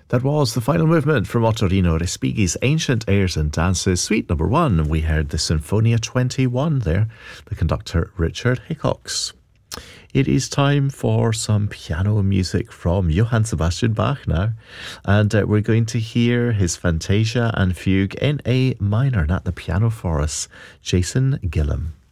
That was the final movement from Ottorino Respighi's Ancient Airs and Dances, Suite Number 1, and we heard the Sinfonia 21 there, the conductor Richard Hickox. It is time for some piano music from Johann Sebastian Bach now, and we're going to hear his Fantasia and Fugue in A minor, and at the piano for us, Jason Gillam.